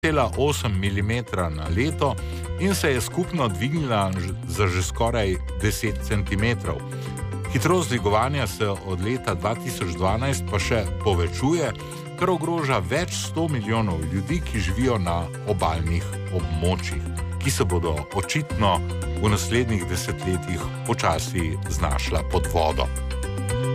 6,8 mm na leto in se je skupno dvignila za že skoraj 10 cm. Hitrost dvigovanja se od leta 2012 pa še povečuje, kar ogroža več 100 milijonov ljudi, ki živijo na obalnih območjih, ki se bodo očitno v naslednjih desetletjih počasi znašla pod vodo.